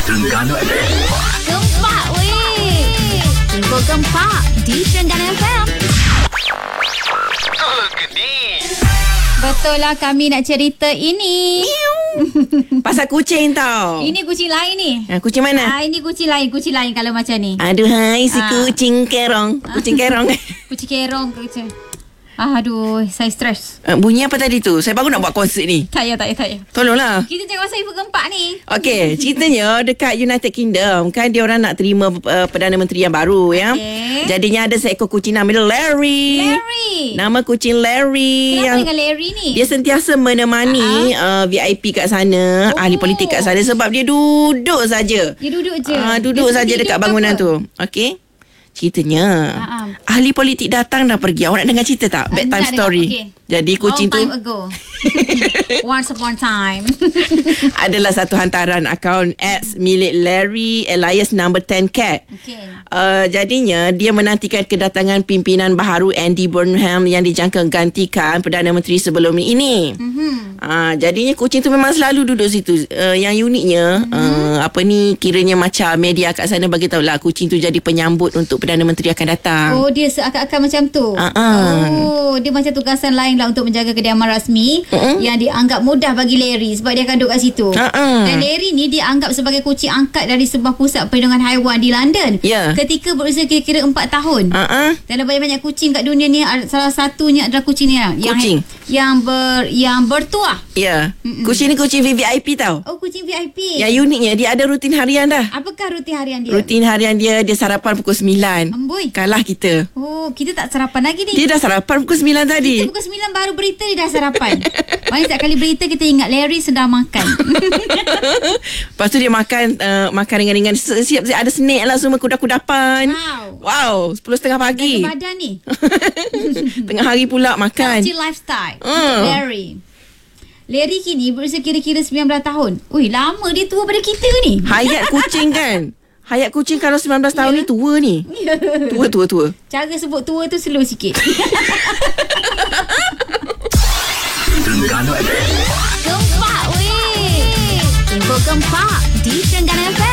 Terengganu FM. Gempak weh. Info gempak di Terengganu FM. Betul lah, kami nak cerita ini. Pasal kucing tau. Ini kucing lain ni. Kucing mana? Ini kucing lain kalau macam ni. Aduh hai si kucing kerong. Kucing kerong. Kucing kerong kucing. Aduh, saya stres. Bunyi apa tadi tu? Saya baru nak buat konsert ni. Tak ya. Tolonglah. Kita cakap pasal info gempak ni. Okey, ceritanya dekat United Kingdom kan dia orang nak terima Perdana Menteri yang baru ya. Jadinya ada seekor kucing nama dia Larry. Nama kucing Larry. Kenapa dengan Larry ni? Dia sentiasa menemani VIP kat sana, ahli politik kat sana sebab dia duduk saja. Dia duduk je. Duduk saja dekat bangunan tu. Okey. Ceritanya ahli politik datang dah pergi. Awak nak dengar cerita tak? Bedtime story. Okay. Jadi kucing tu long time ago. Once upon a time. adalah satu hantaran akaun ads milik Larry Elias number 10 Cat. Okay. Jadinya dia menantikan kedatangan pimpinan baharu Andy Burnham yang dijangka gantikan Perdana Menteri sebelum ini. Jadinya kucing tu memang selalu duduk situ. Yang uniknya kiranya macam media kat sana bagi tahu lah kucing tu jadi penyambut untuk Perdana Menteri akan datang. Oh, dia seakan-akan macam tu. Oh, dia macam tugasan lain lah untuk menjaga kediaman rasmi yang dianggap mudah bagi Larry sebab dia akan duduk kat situ. Dan Larry ni dianggap sebagai kucing angkat dari sebuah pusat perlindungan haiwan di London. Ketika berusia kira-kira 4 tahun. Dalam banyak-banyak kucing kat dunia ni, salah satunya adalah kucing ni lah. Yang bertuah. Ya. Kucing ni kucing VVIP tau. Oh, kucing VIP. Yang uniknya dia ada rutin harian dah. Apakah rutin harian dia? Rutin harian dia sarapan pukul 9. Amboi. Kalah kita. Oh, kita tak sarapan lagi ni. Dia dah sarapan pukul 9 tadi. Kita pukul 9 baru berita dia dah sarapan. Mana setiap kali berita kita ingat Larry sedang makan. Lepas tu dia makan ringan-ringan. Siap ada snack lah semua, kuda-kudapan. Wow 10.30 pagi. Dah badan ni. Tengah hari pula makan. Healthy lifestyle. Larry kini berusia kira-kira 19 tahun. Ui, lama dia tua pada kita ni. Hayat kucing kan. Hayat kucing kalau 19 tahun ni tua ni. Tua. Cara sebut tua tu slow sikit. Gempak weh. Info gempak di Terengganu FM.